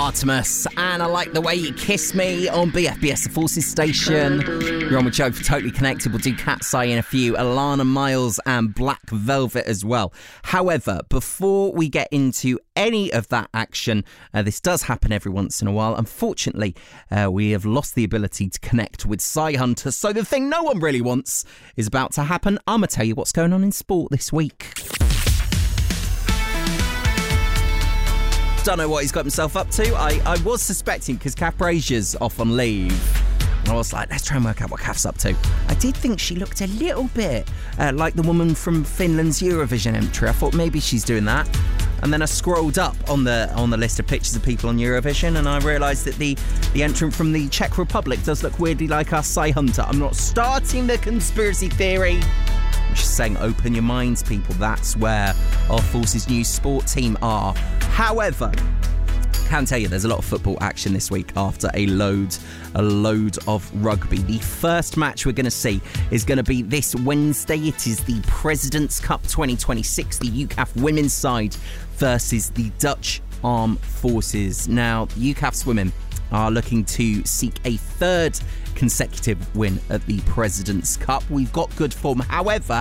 Artemis, and I Like the Way You Kiss Me on BFBS, the Forces station. You're on with Joe for Totally Connected. We'll do Cat's Eye in a few, Alana Miles and Black Velvet as well. However, before we get into any of that action, this does happen every once in a while. Unfortunately, we have lost the ability to connect with Cy Hunter, so the thing no one really wants is about to happen. I'm going to tell you what's going on in sport this week. Don't know what he's got himself up to. I was suspecting because Kath Brazier's off on leave. And I was like, let's try and work out what Kath's up to. I did think she looked a little bit like the woman from Finland's Eurovision entry. I thought maybe she's doing that. And then I scrolled up on the list of pictures of people on Eurovision, and I realised that the entrant from the Czech Republic does look weirdly like our Cy Hunter. I'm not starting the conspiracy theory. I'm just saying, open your minds, people. That's where our Forces News sport team are. However, I can tell you there's a lot of football action this week after a load of rugby. The first match we're going to see is going to be this Wednesday. It is the President's Cup 2026, the UCAF women's side versus the Dutch Armed Forces. Now, UCAF's women are looking to seek a third consecutive win at the President's Cup. We've got good form. However,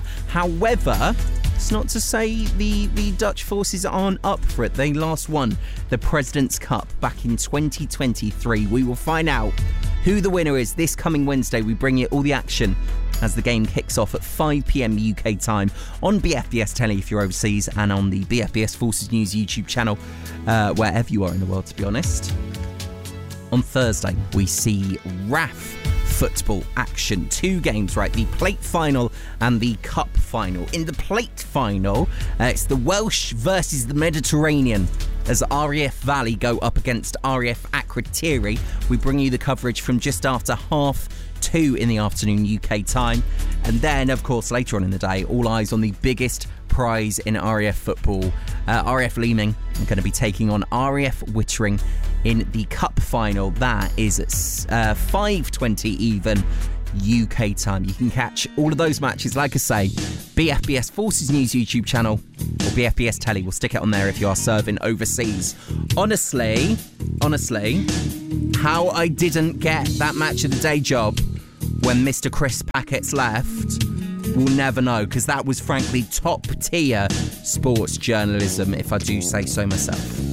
it's not to say the Dutch forces aren't up for it. They last won the President's Cup back in 2023. We will find out who the winner is this coming Wednesday. We bring you all the action as the game kicks off at 5 p.m. UK time on BFBS Telly if you're overseas, and on the BFBS Forces News YouTube channel, wherever you are in the world, to be honest. On Thursday, we see RAF football action. Two games, right? The plate final and the cup final. In the plate final, it's the Welsh versus the Mediterranean as RAF Valley go up against RAF Akrotiri. We bring you the coverage from just after 2:30 in the afternoon UK time. And then, of course, later on in the day, all eyes on the biggest prize in RAF football. RAF Leeming are going to be taking on RAF Wittering in the cup final. That is at 5:20 even UK time. You can catch all of those matches, like I say, BFBS Forces News YouTube channel or BFBS Telly. We'll stick it on there if you are serving overseas. Honestly, how I didn't get that match of the day job when Mr. Chris Packett's left, we'll never know, because that was frankly top tier sports journalism, if I do say so myself.